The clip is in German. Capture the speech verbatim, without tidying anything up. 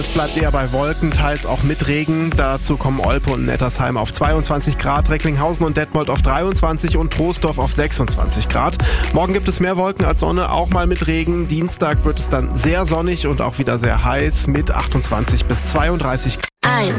Es bleibt eher bei Wolken, teils auch mit Regen. Dazu kommen Olpe und Nettersheim auf zweiundzwanzig Grad, Recklinghausen und Detmold auf dreiundzwanzig und Troisdorf auf sechsundzwanzig Grad. Morgen gibt es mehr Wolken als Sonne, auch mal mit Regen. Dienstag wird es dann sehr sonnig und auch wieder sehr heiß mit achtundzwanzig bis zweiunddreißig Grad. eins.